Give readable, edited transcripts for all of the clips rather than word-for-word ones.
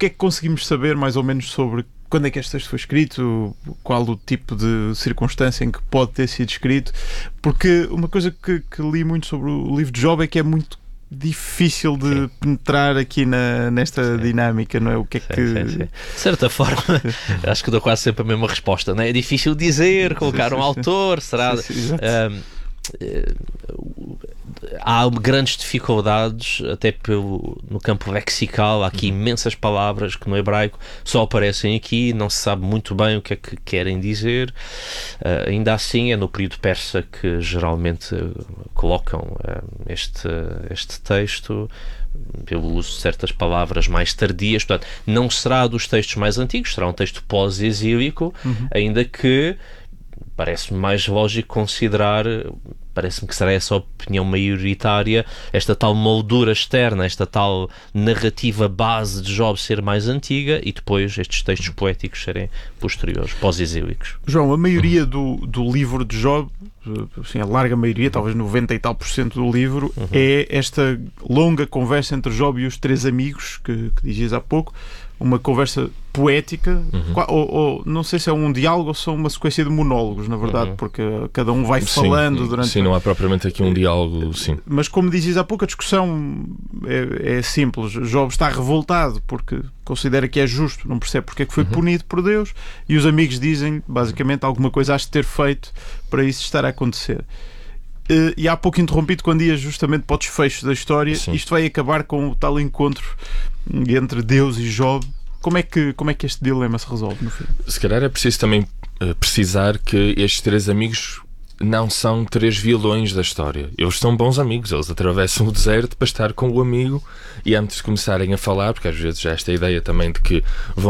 que é que conseguimos saber mais ou menos sobre quando é que este texto foi escrito, qual o tipo de circunstância em que pode ter sido escrito? Porque uma coisa que li muito sobre o livro de Job é que é muito difícil de penetrar aqui nesta dinâmica, não é? O que é que... Sim. De certa forma, acho que dou quase sempre a mesma resposta, não é? É difícil dizer, colocar um autor, será... Há grandes dificuldades até no campo lexical. Há aqui imensas palavras que no hebraico só aparecem aqui, não se sabe muito bem o que é que querem dizer. Ainda assim é no período persa que geralmente colocam este texto, pelo uso de certas palavras mais tardias. Portanto, não será dos textos mais antigos, será um texto pós-exílico, ainda que parece-me mais lógico considerar, parece-me que será essa a opinião maioritária, esta tal moldura externa, esta tal narrativa base de Job ser mais antiga e depois estes textos poéticos serem posteriores, pós-exílicos. João, a maioria do livro de Job, assim, a larga maioria, talvez 90 e tal % do livro, é esta longa conversa entre Job e os 3 amigos que dizias há pouco, uma conversa poética, ou não sei se é um diálogo ou são uma sequência de monólogos, na verdade, porque cada um vai falando durante... Sim, não há propriamente aqui um diálogo, sim. Mas como dizias há pouco, a discussão é simples. Job está revoltado porque considera que é justo, não percebe porque é que foi punido por Deus, e os amigos dizem, basicamente, alguma coisa has de ter feito para isso estar a acontecer. E há pouco interrompido quando ia justamente para o desfecho da história. Sim. Isto vai acabar com o tal encontro entre Deus e Job. Como é que este dilema se resolve no fim? Se calhar é preciso também precisar que estes 3 amigos não são 3 vilões da história. Eles são bons amigos, eles atravessam o deserto para estar com o amigo, e antes de começarem a falar, porque às vezes há esta ideia também de que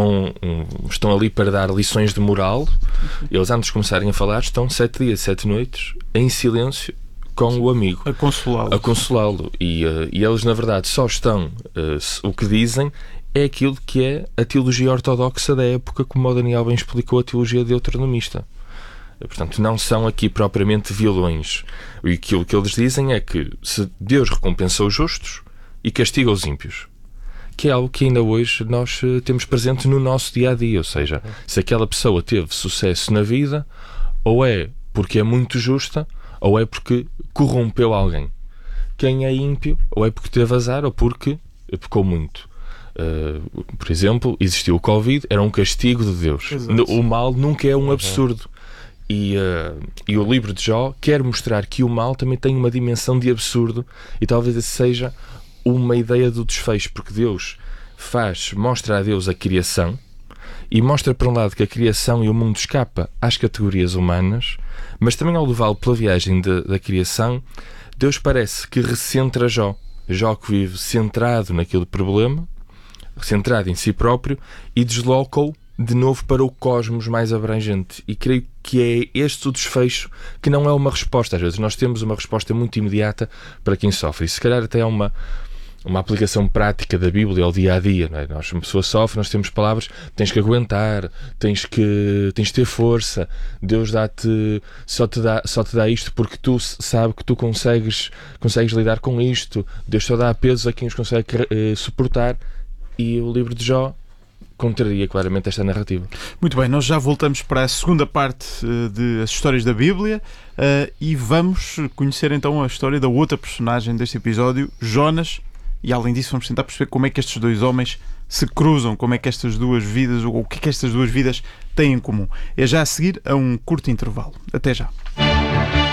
estão ali para dar lições de moral, eles antes de começarem a falar estão 7 dias, 7 noites em silêncio com o amigo, a consolá-lo. E eles na verdade só estão, o que dizem é aquilo que é a teologia ortodoxa da época, como o Daniel bem explicou, a teologia deuteronomista. Portanto, não são aqui propriamente vilões. E aquilo que eles dizem é que se Deus recompensa os justos e castiga os ímpios, que é algo que ainda hoje nós temos presente no nosso dia-a-dia, ou seja, se aquela pessoa teve sucesso na vida, ou é porque é muito justa, ou é porque corrompeu alguém. Quem é ímpio, ou é porque teve azar, ou porque pecou muito. Por exemplo, existiu o Covid, era um castigo de Deus. Exato. O mal nunca é um absurdo. E o livro de Jó quer mostrar que o mal também tem uma dimensão de absurdo, e talvez essa seja uma ideia do desfecho, porque Deus mostra a Deus a criação, e mostra por um lado que a criação e o mundo escapa às categorias humanas, mas também ao levá-lo pela viagem da criação, Deus parece que recentra Jó que vive centrado naquele problema, centrado em si próprio, e desloca-o de novo para o cosmos mais abrangente. E creio que é este o desfecho, que não é uma resposta. Às vezes nós temos uma resposta muito imediata para quem sofre, e se calhar até é uma aplicação prática da Bíblia ao dia-a-dia, não é? Nós, uma pessoa sofre, nós temos palavras, tens que aguentar, tens que ter força, Deus só te dá isto porque tu sabe que tu consegues lidar com isto, Deus só dá peso a quem os consegue suportar. E o livro de Jó contraria claramente esta narrativa. Muito bem, nós já voltamos para a segunda parte de As Histórias da Bíblia, e vamos conhecer então a história da outra personagem deste episódio, Jonas, e além disso vamos tentar perceber como é que estes 2 homens se cruzam, como é que estas 2 vidas, ou o que é que estas 2 vidas têm em comum. É já a seguir a um curto intervalo. Até já.